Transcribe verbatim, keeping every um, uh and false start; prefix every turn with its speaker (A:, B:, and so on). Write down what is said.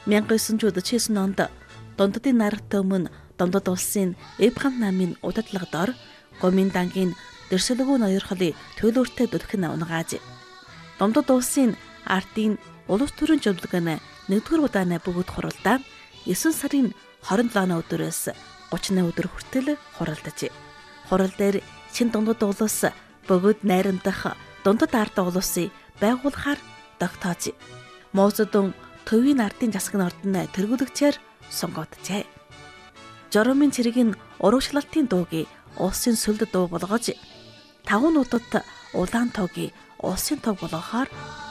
A: мянга девятьсот сорок шесть онд Дундадын найрагтай өмнө Дундад улсын Эбрахам намын удирдлагадор Гоминдангийн Дэрсэлгүү ноёрхлын төлөөртэй дүрхэн унгааж Дундад улсын ардын улс төрийн жавлганы нэгдүгээр удааны бүгд хуралдаа девять сарын двадцать седьмийн өдрөөс тридцать өдөр хүртэл хуралдаж. Хурал дээр Шинэ Дундад улс бүгд найрамдах Дундад ард улсыг байгуулахаар тогтоож. Моозодон төвийн ардын засгийн ордны тэргүүлэгчээр сонгогджээ. Жоромын цэргийн урагшлалтын дуугийг улсын сүлд дуу болгож, таван нутагт улаан тоогийг улсын тоо болгохоор